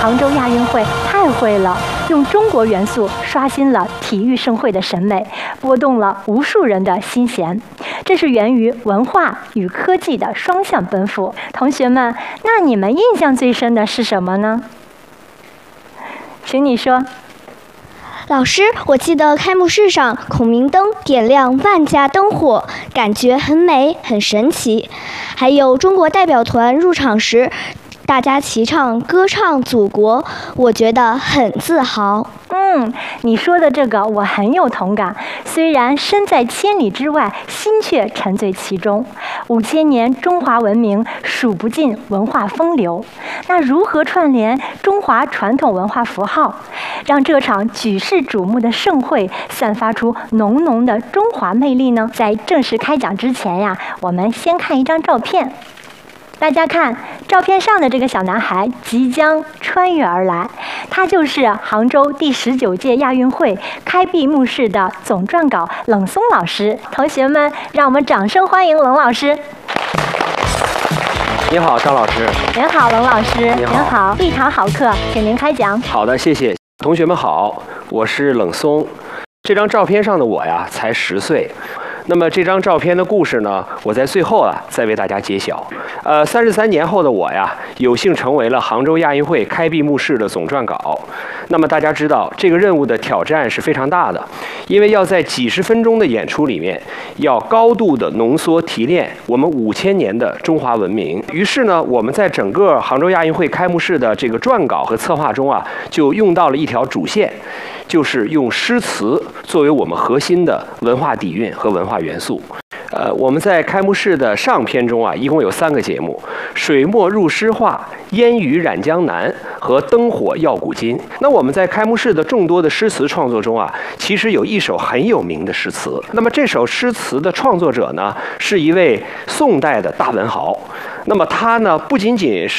杭州亚运会太会了，用中国元素刷新了体育盛会的审美，拨动了无数人的心弦。这是源于文化与科技的双向奔赴。同学们，那你们印象最深的是什么呢？请你说。 老师，我记得开幕式上孔明灯点亮万家灯火，感觉很美很神奇。还有中国代表团入场时，大家齐唱歌唱祖国，我觉得很自豪。 你说的这个我很有同感，虽然身在千里之外，心却沉醉其中。5000年中华文明数不尽文化风流，那如何串联中华传统文化符号，让这场举世瞩目的盛会散发出浓浓的中华魅力呢？在正式开讲之前呀，我们先看一张照片。大家看，照片上的这个小男孩即将穿越而来，他就是杭州第19届亚运会开闭幕式的总撰稿冷松老师。同学们，让我们掌声欢迎冷老师。 你好，张老师。 您好，冷老师。 您好，一堂好课，请您开讲。 好的，谢谢。同学们好，我是冷松。这张照片上的我呀，才10岁。那么这张照片的故事呢，我在最后再为大家揭晓。33年后的我呀，有幸成为了杭州亚运会开闭幕式的总撰稿。那么大家知道，这个任务的挑战是非常大的，因为要在几十分钟的演出里面，要高度的浓缩提炼我们5000年的中华文明。于是呢，我们在整个杭州亚运会开幕式的这个撰稿和策划中就用到了一条主线，就是用诗词作为我们核心的文化底蕴和文化元素。我们在开幕式的上篇中一共有3个节目：水墨入诗画、烟雨染江南和灯火耀古今。那我们在开幕式的众多的诗词创作中其实有一首很有名的诗词。那么这首诗词的创作者呢，是一位宋代的大文豪。那么他呢，不仅仅是